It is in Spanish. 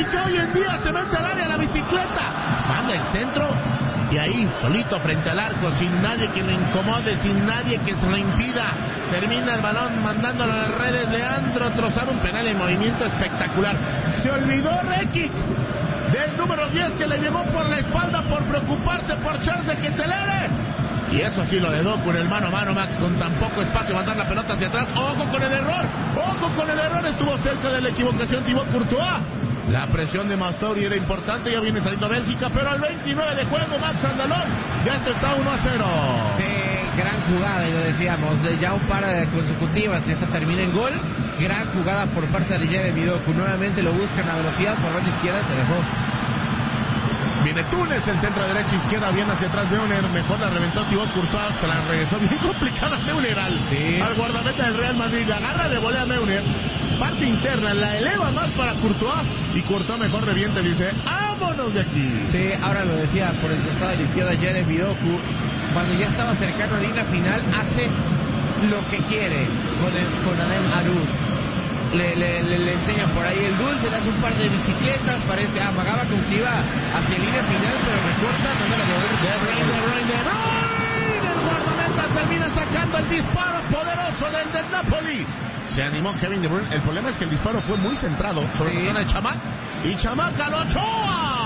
que hoy en día se mete al área la bicicleta. Manda el centro y ahí, solito frente al arco, sin nadie que lo incomode, sin nadie que se lo impida. Termina el balón mandándolo a las redes. Leandro Trossard, un penal en movimiento espectacular. Se olvidó Rekic del número 10 que le llegó por la espalda por preocuparse por Charles de Ketelaere. Y eso sí, lo de Doku en el mano a mano, Max, con tan poco espacio, mandar la pelota hacia atrás. ¡Ojo con el error! ¡Ojo con el error! Estuvo cerca de la equivocación Thibaut Courtois. La presión de Mastouri era importante, ya viene saliendo Bélgica, pero al 29 de juego, Max Andalón, ya esto está 1-0. Sí, gran jugada, y lo decíamos, ya un par de consecutivas y esta termina en gol. Gran jugada por parte de Jeremy Doku, nuevamente lo buscan a velocidad por banda izquierda, te dejó. Viene Túnez, el centro derecha, izquierda, bien hacia atrás Neuner, mejor la reventó Thibaut Courtois, se la regresó bien complicada Neuner al guardameta del Real Madrid, la agarra de volea Neuner, parte interna, la eleva más para Courtois, y Courtois mejor reviente, dice, ¡vámonos de aquí! Sí, ahora lo decía por el costado de la izquierda Jeremy Doku, cuando ya estaba cercano a la línea final, hace lo que quiere con Adem Aruz. Le enseña por ahí el dulce, le hace un par de bicicletas, parece, amagaba con que iba hacia la línea final, pero recorta, manda la De Bruyne, el guardameta termina sacando el disparo poderoso del Napoli. Se animó Kevin De Bruyne, el problema es que el disparo fue muy centrado sobre la zona de Chamac, y Chamac al Ochoa.